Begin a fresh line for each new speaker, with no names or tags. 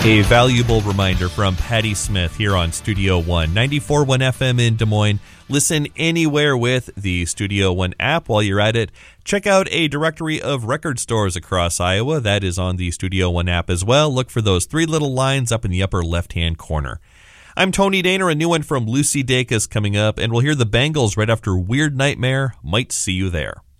A valuable reminder from Patty Smith here on Studio One, 94.1 FM in Des Moines. Listen anywhere with the Studio One app. While you're at it, check out a directory of record stores across Iowa. That is on the Studio One app as well. Look for those three little lines up in the upper left-hand corner. I'm Tony Daner. A new one from Lucy Dacus coming up, and we'll hear the Bangles right after Weird Nightmare. Might see you there.